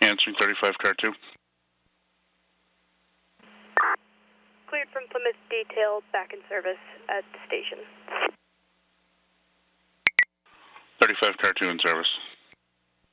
Answering 35 car 2. Cleared from Plymouth Detail, back in service at the station. 35 car 2 in service.